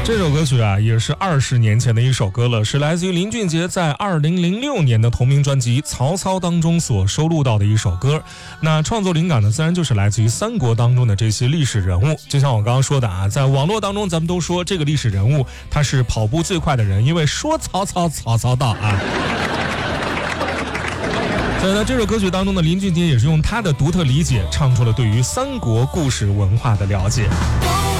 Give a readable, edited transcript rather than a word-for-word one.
这首歌曲啊，也是20年前的一首歌了，是来自于林俊杰在2006年的同名专辑《曹操》当中所收录到的一首歌。那创作灵感呢，自然就是来自于三国当中的这些历史人物。就像我刚刚说的啊，在网络当中，咱们都说这个历史人物他是跑步最快的人，因为说曹操，曹操到啊。所以呢，这首歌曲当中的林俊杰也是用他的独特理解，唱出了对于三国故事文化的了解。